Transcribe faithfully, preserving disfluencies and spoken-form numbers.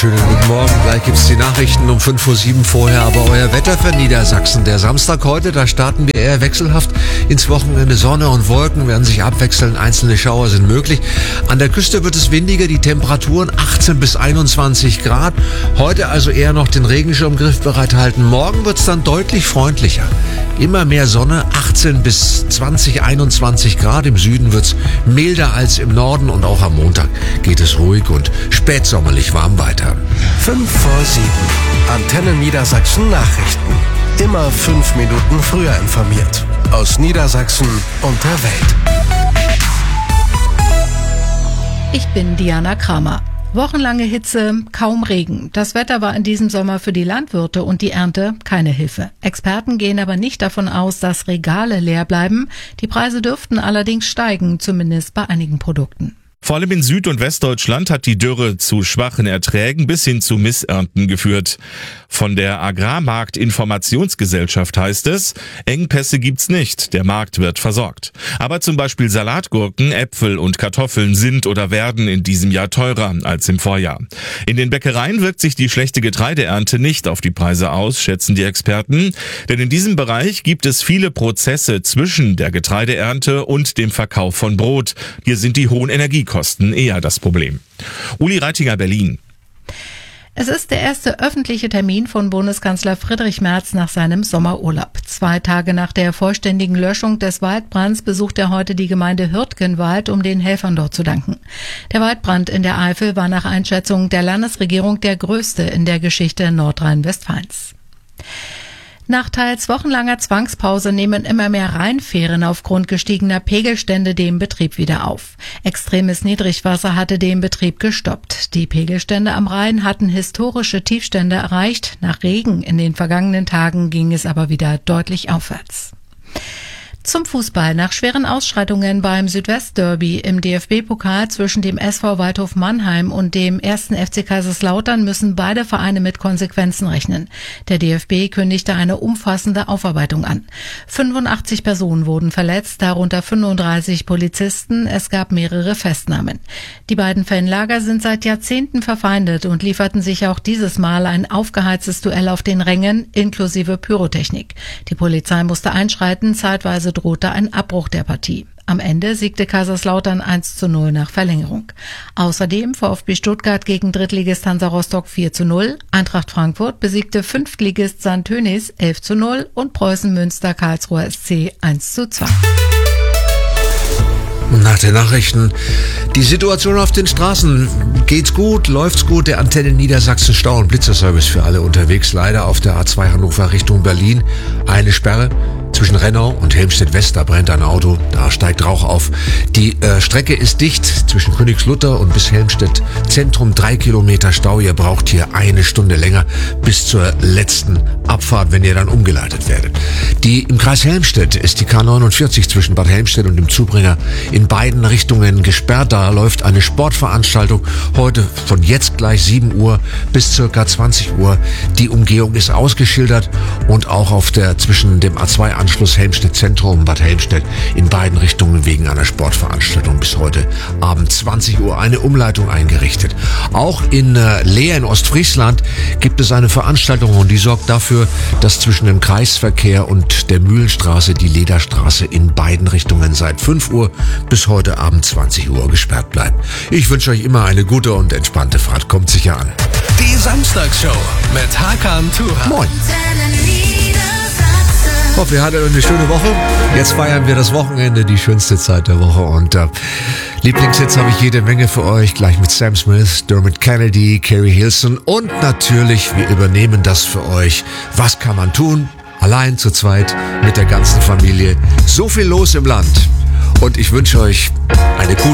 schönen guten Morgen. Gleich gibt's die Nachrichten um fünf Uhr sieben vorher, aber euer Wetter für Niedersachsen. Der Samstag heute, da starten wir eher wechselhaft ins Wochenende. Sonne und Wolken werden sich abwechseln, einzelne Schauer sind möglich. An der Küste wird es windiger, die Temperaturen achtzehn bis einundzwanzig Grad. Heute also eher noch den Regenschirm griffbereit halten. Morgen wird's dann deutlich freundlicher. Immer mehr Sonne, achtzehn bis zwanzig, einundzwanzig Grad. Im Süden wird's milder als im Norden und auch am Montag geht es ruhig und spätsommerlich warm weiter. fünf vor sieben. Antenne Niedersachsen Nachrichten. Immer fünf Minuten früher informiert. Aus Niedersachsen und der Welt. Ich bin Diana Kramer. Wochenlange Hitze, kaum Regen. Das Wetter war in diesem Sommer für die Landwirte und die Ernte keine Hilfe. Experten gehen aber nicht davon aus, dass Regale leer bleiben. Die Preise dürften allerdings steigen, zumindest bei einigen Produkten. Vor allem in Süd- und Westdeutschland hat die Dürre zu schwachen Erträgen bis hin zu Missernten geführt. Von der Agrarmarktinformationsgesellschaft heißt es, Engpässe gibt's nicht, der Markt wird versorgt. Aber zum Beispiel Salatgurken, Äpfel und Kartoffeln sind oder werden in diesem Jahr teurer als im Vorjahr. In den Bäckereien wirkt sich die schlechte Getreideernte nicht auf die Preise aus, schätzen die Experten. Denn in diesem Bereich gibt es viele Prozesse zwischen der Getreideernte und dem Verkauf von Brot. Hier sind die hohen Energiekosten Kosten eher das Problem. Uli Reitinger, Berlin. Es ist der erste öffentliche Termin von Bundeskanzler Friedrich Merz nach seinem Sommerurlaub. Zwei Tage nach der vollständigen Löschung des Waldbrands besucht er heute die Gemeinde Hürtgenwald, um den Helfern dort zu danken. Der Waldbrand in der Eifel war nach Einschätzung der Landesregierung der größte in der Geschichte Nordrhein-Westfalens. Nach teils wochenlanger Zwangspause nehmen immer mehr Rheinfähren aufgrund gestiegener Pegelstände den Betrieb wieder auf. Extremes Niedrigwasser hatte den Betrieb gestoppt. Die Pegelstände am Rhein hatten historische Tiefstände erreicht. Nach Regen in den vergangenen Tagen ging es aber wieder deutlich aufwärts. Zum Fußball. Nach schweren Ausschreitungen beim Südwestderby im D F B-Pokal zwischen dem S V Waldhof Mannheim und dem ersten F C Kaiserslautern müssen beide Vereine mit Konsequenzen rechnen. Der D F B kündigte eine umfassende Aufarbeitung an. fünfundachtzig Personen wurden verletzt, darunter fünfunddreißig Polizisten. Es gab mehrere Festnahmen. Die beiden Fanlager sind seit Jahrzehnten verfeindet und lieferten sich auch dieses Mal ein aufgeheiztes Duell auf den Rängen, inklusive Pyrotechnik. Die Polizei musste einschreiten, zeitweise drohte ein Abbruch der Partie. Am Ende siegte Kaiserslautern eins zu null nach Verlängerung. Außerdem VfB Stuttgart gegen Drittligist Hansa Rostock vier zu null, Eintracht Frankfurt besiegte Fünftligist Sankt Tönnies elf zu null und Preußen Münster Karlsruher S C eins zu zwei. Nach den Nachrichten, die Situation auf den Straßen, geht's gut, läuft's gut, der Antenne Niedersachsen Stau- und Blitzerservice für alle unterwegs, leider auf der A zwei Hannover Richtung Berlin, eine Sperre. Zwischen Rennau und Helmstedt-West, da brennt ein Auto, da steigt Rauch auf. Die äh, Strecke ist dicht zwischen Königslutter und bis Helmstedt Zentrum, drei Kilometer Stau. Ihr braucht hier eine Stunde länger bis zur letzten Abfahrt, wenn ihr dann umgeleitet werdet. Die im Kreis Helmstedt ist die K neunundvierzig zwischen Bad Helmstedt und dem Zubringer in beiden Richtungen gesperrt. Da läuft eine Sportveranstaltung heute von jetzt gleich sieben Uhr bis circa zwanzig Uhr. Die Umgehung ist ausgeschildert und auch auf der zwischen dem A zwei Anschluss Helmstedt Zentrum und Bad Helmstedt in beiden Richtungen wegen einer Sportveranstaltung bis heute Abend zwanzig Uhr eine Umleitung eingerichtet. Auch in äh, Leer in Ostfriesland gibt es eine Veranstaltung und die sorgt dafür, dass zwischen dem Kreisverkehr und der Mühlenstraße die Lederstraße in beiden Richtungen seit fünf Uhr bis heute Abend zwanzig Uhr gesperrt bleibt. Ich wünsche euch immer eine gute und entspannte Fahrt. Kommt sicher an. Die Samstagshow mit Hakan Turan. Moin. Ich hoffe, ihr hattet eine schöne Woche. Jetzt feiern wir das Wochenende, die schönste Zeit der Woche. Und äh, Lieblingshits habe ich jede Menge für euch. Gleich mit Sam Smith, Dermot Kennedy, Carrie Hilson. Und natürlich, wir übernehmen das für euch. Was kann man tun? Allein, zu zweit, mit der ganzen Familie. So viel los im Land. Und ich wünsche euch eine gute